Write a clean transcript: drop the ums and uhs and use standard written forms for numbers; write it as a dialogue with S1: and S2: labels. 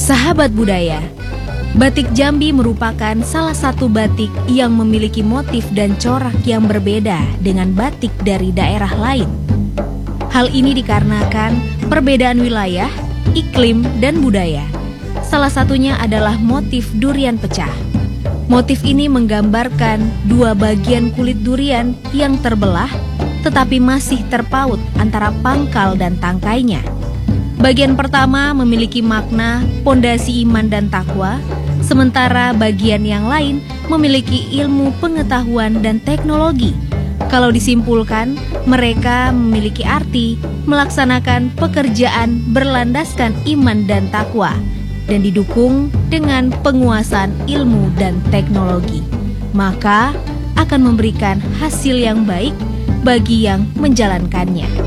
S1: Sahabat budaya, batik Jambi merupakan salah satu batik yang memiliki motif dan corak yang berbeda dengan batik dari daerah lain. Hal ini dikarenakan perbedaan wilayah, iklim, dan budaya. Salah satunya adalah motif durian pecah. Motif ini menggambarkan dua bagian kulit durian yang terbelah tetapi masih terpaut antara pangkal dan tangkainya. Bagian pertama memiliki makna pondasi iman dan takwa, sementara bagian yang lain memiliki ilmu pengetahuan dan teknologi. Kalau disimpulkan, mereka memiliki arti melaksanakan pekerjaan berlandaskan iman dan takwa dan didukung dengan penguasaan ilmu dan teknologi. Maka akan memberikan hasil yang baik bagi yang menjalankannya.